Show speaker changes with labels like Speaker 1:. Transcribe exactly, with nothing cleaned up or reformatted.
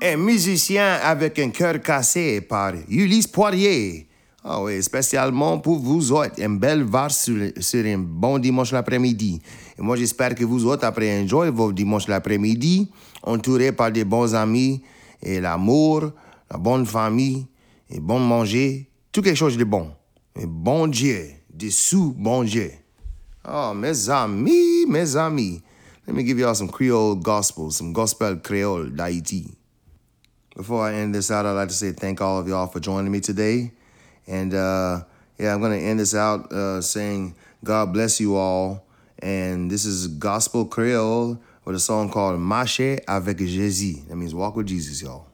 Speaker 1: Un musicien avec un cœur cassé par Ulysse Poirier. Ah oui, spécialement pour vous autres. Une belle valse sur, sur un bon dimanche l'après-midi. Et moi, j'espère que vous autres, après, enjoy vos dimanches l'après-midi, entourés par des bons amis et l'amour, la bonne famille, et bon manger, tout quelque chose de bon. Et bon Dieu, des sous bon Dieu. Oh, mes amis, mes amis. Let me give y'all some Creole gospel, some gospel Creole d'Haïti. Before I end this out, I'd like to say thank all of y'all for joining me today. And uh, yeah, I'm going to end this out uh, saying God bless you all. And this is Gospel Creole with a song called Marcher avec Jésus. That means walk with Jesus, y'all.